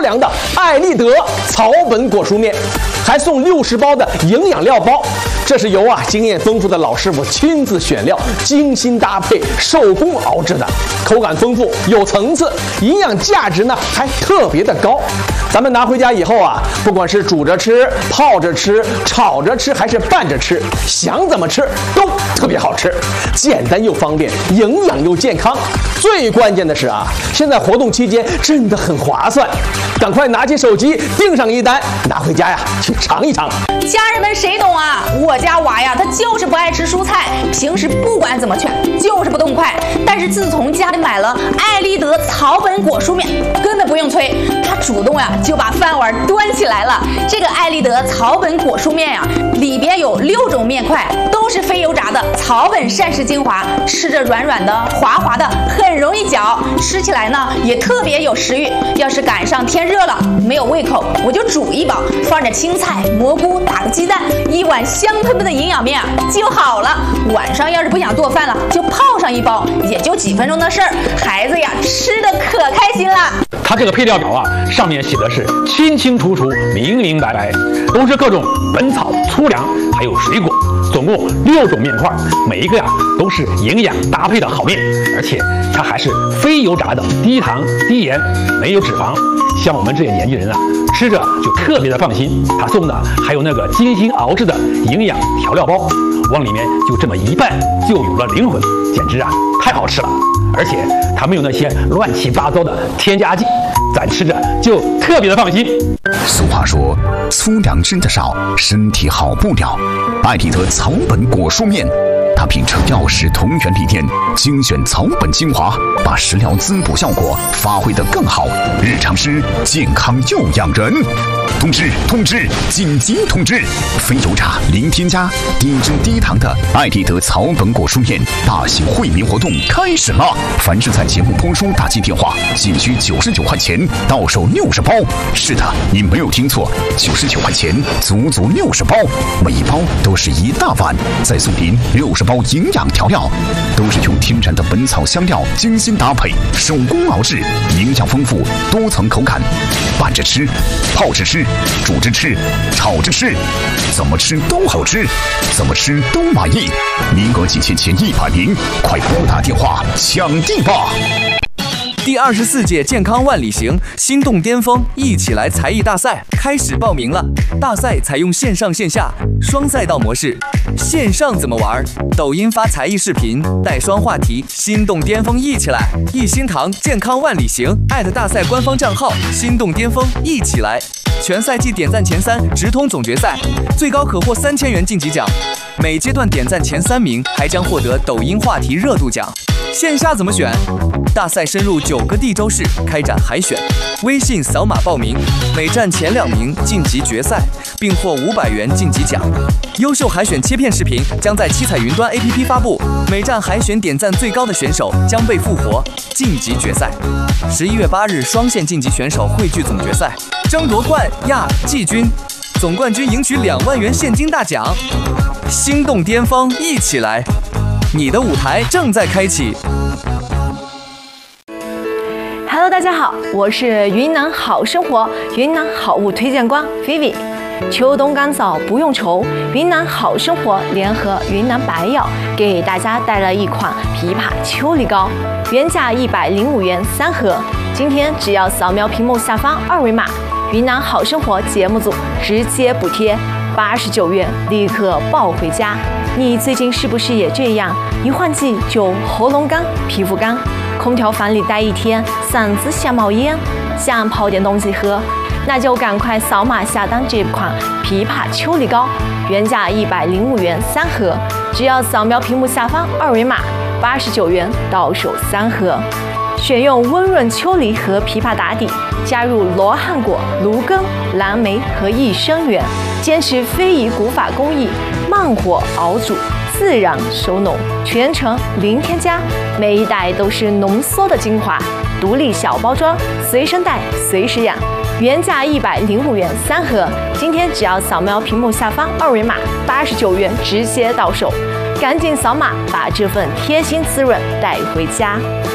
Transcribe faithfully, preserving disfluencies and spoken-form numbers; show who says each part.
Speaker 1: 粮的爱立德草本果蔬面，还送六十包的营养料包。这是由啊经验丰富的老师傅亲自选料、精心搭配、手工熬制的，口感丰富有层次，营养价值呢还特别的高。咱们拿回家以后啊，不管是煮着吃、泡着吃、炒着吃，还是拌着吃，想怎么吃都特别好吃，简单又方便，营养又健康。最关键的是啊，现在活动期间真的很划算，赶快拿起手机订上一单，拿回家呀去尝一尝。
Speaker 2: 家人们谁懂啊？我家娃呀，他就是不爱吃蔬菜，平时不管怎么劝，就是不动筷。但是自从家里买了爱立德草本果蔬面，根本不用催，他主动呀就把饭碗端起来了。这个爱立德草本果蔬面呀，里边有六种面块，都是非油炸的草本膳食精华，吃着软软的、滑滑的，很容易嚼，吃起来呢也特别有食欲。要是赶上天热了，没有胃口，我就煮一包，放点青菜、蘑菇，打个鸡蛋，一碗香喷喷的营养面啊就好了。晚上要是不想做饭了，就泡上一包，也就几分钟的事儿，孩子呀吃的可开心了。
Speaker 3: 它这个配料表啊，上面写的是清清楚楚、明明白白，都是各种本草、粗粮，还有水果，总共六种面块，每一个呀都是营养搭配的好面，而且它还是非油炸的，低糖、低盐，没有脂肪。像我们这些年轻人啊，吃着就特别的放心。他送的还有那个精心熬制的营养调料包，往里面就这么一拌，就有了灵魂，简直啊太好吃了！而且它没有那些乱七八糟的添加剂，咱吃着就特别的放心。
Speaker 4: 俗话说，粗粮吃得少，身体好不了。爱立德草本果蔬面，它秉承药食同源理念，精选草本精华，把食疗滋补效果发挥得更好，日常吃健康又养人。通知通知，紧急通知！非油炸、零添加、低脂低糖的爱立德草本果蔬面大型惠民活动开始了！凡是在节目播出打进电话，仅需九十九块钱，到手六十包。是的，你没有听错，九十九块钱，足足六十包，每一包都是一大碗，再送您六十包营养调料，都是用天然的本草香料精心搭配，手工熬制，营养丰富，多层口感，拌着吃，泡着吃。煮着吃，炒着吃，怎么吃都好吃，怎么吃都满意。名额仅限前一百名，快拨打电话抢地吧！
Speaker 5: 第二十四届健康万里行心动巅峰一起来才艺大赛开始报名了。大赛采用线上线下双赛道模式。线上怎么玩？抖音发才艺视频，带双话题，心动巅峰一起来！一心堂健康万里行艾特大赛官方账号心动巅峰一起来！全赛季点赞前三直通总决赛，最高可获三千元晋级奖。每阶段点赞前三名还将获得抖音话题热度奖。线下怎么选？大赛深入九个地州市开展海选，微信扫码报名，每站前两名晋级决赛，并获五百元晋级奖。优秀海选切片视频将在七彩云端 A P P 发布，每站海选点赞最高的选手将被复活晋级决赛。十一月八日，双线晋级选手汇聚总决赛，争夺冠亚季军，总冠军赢取两万元现金大奖。心动巅峰一起来！你的舞台正在开启。
Speaker 6: Hello， 大家好，我是云南好生活云南好物推荐官 Vivi。秋冬干燥不用愁，云南好生活联合云南白药给大家带来一款枇杷秋梨膏，原价一百零五元三盒，今天只要扫描屏幕下方二维码，云南好生活节目组直接补贴八十九元，立刻抱回家。你最近是不是也这样？一换季就喉咙干、皮肤干，空调房里待一天，嗓子想冒烟，想泡点东西喝，那就赶快扫码下单这款枇杷秋梨膏，原价一百零五元三盒，只要扫描屏幕下方二维码，八十九元到手三盒。选用温润秋梨和枇杷打底，加入罗汉果、芦根、蓝莓和益生元，坚持非遗古法工艺，慢火熬煮，自然收浓，全程零添加，每一袋都是浓缩的精华，独立小包装，随身带，随时养。原价一百零五元三盒，今天只要扫描屏幕下方二维码，八十九元直接到手，赶紧扫码把这份贴心滋润带回家。